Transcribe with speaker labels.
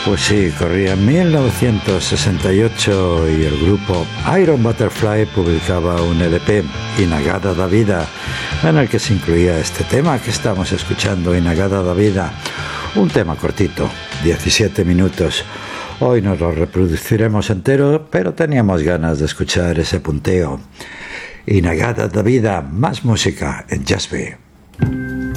Speaker 1: Pues sí, corría 1968 y el grupo Iron Butterfly publicaba un LP, Inagada da Vida, en el que se incluía este tema que estamos escuchando, Inagada da Vida, un tema cortito, 17 minutos. Hoy nos lo reproduciremos entero, pero teníamos ganas de escuchar ese punteo. Inagada da Vida, más música en Just Be.